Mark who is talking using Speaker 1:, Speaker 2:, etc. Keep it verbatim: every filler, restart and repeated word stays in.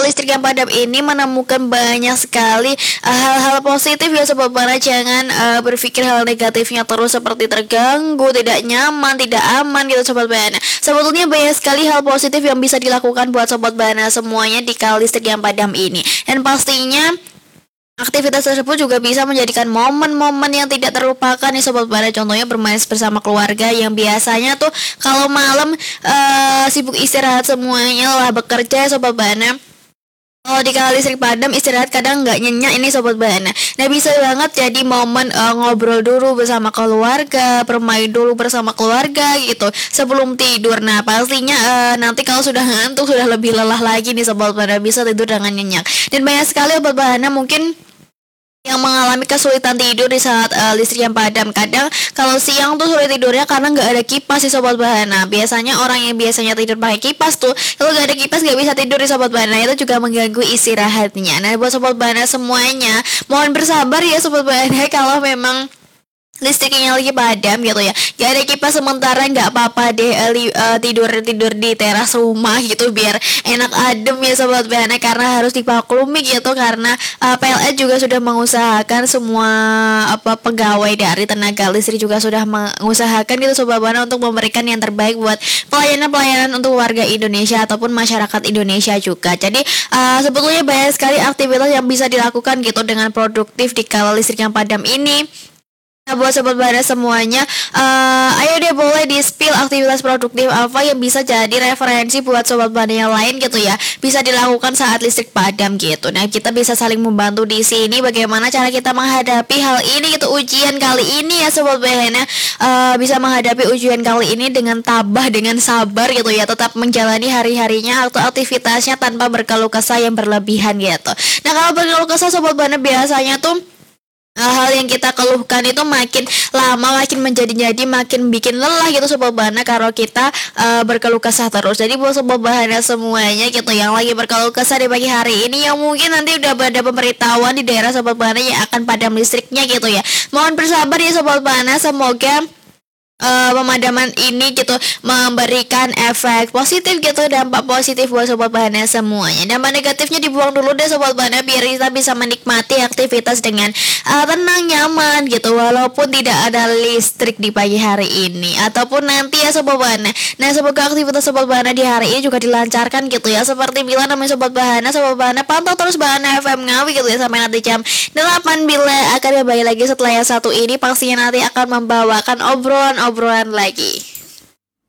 Speaker 1: listrik yang padam ini menemukan banyak sekali uh, hal-hal positif ya Sobat Bana. Jangan uh, berpikir hal negatifnya terus seperti terganggu, tidak nyaman, tidak aman gitu Sobat Bana. Sebetulnya banyak sekali hal positif yang bisa dilakukan buat Sobat Bana semuanya di kala listrik yang padam ini. Dan pastinya aktivitas tersebut juga bisa menjadikan momen-momen yang tidak terlupakan nih Sobat Bana. Contohnya bermain bersama keluarga yang biasanya tuh kalau malam uh, sibuk istirahat semuanya lah bekerja ya Sobat Bana. Oh di kala listrik padam istirahat kadang nggak nyenyak ini Sobat Bana. Nah bisa banget jadi momen uh, ngobrol dulu bersama keluarga, bermain dulu bersama keluarga gitu sebelum tidur. Nah pastinya uh, nanti kalau sudah ngantuk sudah lebih lelah lagi nih Sobat Bana, bisa tidur dengan nyenyak. Dan banyak sekali Sobat Bana mungkin yang mengalami kesulitan tidur di saat uh, listrik yang padam. Kadang kalau siang tuh sulit tidurnya karena nggak ada kipas sih Sobat Bahana. Biasanya orang yang biasanya tidur pakai kipas tuh kalau nggak ada kipas nggak bisa tidur di Sobat Bahana, itu juga mengganggu istirahatnya. Nah buat Sobat Bahana semuanya mohon bersabar ya Sobat Bahana kalau memang listriknya lagi padam gitu ya, gak ada kipas sementara nggak apa-apa deh uh, li, uh, tidur tidur di teras rumah gitu biar enak adem ya Sobat Bahana, karena harus dipaklumi gitu karena uh, P L N juga sudah mengusahakan, semua apa pegawai dari tenaga listrik juga sudah mengusahakan gitu Sobat Bahana untuk memberikan yang terbaik buat pelayanan-pelayanan untuk warga Indonesia ataupun masyarakat Indonesia juga. Jadi uh, sebetulnya banyak sekali aktivitas yang bisa dilakukan gitu dengan produktif di kala listrik yang padam ini. Nah buat Sobat Bahana semuanya, uh, ayo deh boleh di spill aktivitas produktif apa yang bisa jadi referensi buat Sobat Bahana yang lain gitu ya, bisa dilakukan saat listrik padam gitu. Nah kita bisa saling membantu di sini bagaimana cara kita menghadapi hal ini gitu, ujian kali ini ya Sobat Bahana, uh, bisa menghadapi ujian kali ini dengan tabah, dengan sabar gitu ya, tetap menjalani hari-harinya atau aktivitasnya tanpa berkeluh kesah yang berlebihan gitu. Nah kalau berkeluh kesah Sobat Bahana biasanya tuh hal yang kita keluhkan itu makin lama makin menjadi-jadi, makin bikin lelah gitu Sobat Bahana kalau kita uh, berkeluh kesah terus. Jadi buat Sobat Bahana semuanya gitu yang lagi berkeluh kesah di pagi hari ini, yang mungkin nanti udah ada pemberitahuan di daerah Sobat Bahana yang akan padam listriknya gitu ya, mohon bersabar ya Sobat Bahana, semoga Uh, pemadaman ini gitu memberikan efek positif gitu, dampak positif buat Sobat Bahana semuanya. Dampak negatifnya dibuang dulu deh Sobat Bahana biar kita bisa menikmati aktivitas dengan uh, tenang, nyaman gitu walaupun tidak ada listrik di pagi hari ini ataupun nanti ya Sobat Bahana. Nah semoga aktivitas Sobat Bahana di hari ini juga dilancarkan gitu ya, seperti bila namanya Sobat Bahana, Sobat Bahana pantau terus Bahana F M Ngawi gitu ya sampai nanti jam delapan bila akan kembali lagi setelah yang satu ini pastinya nanti akan membawakan obrolan obrolan lagi.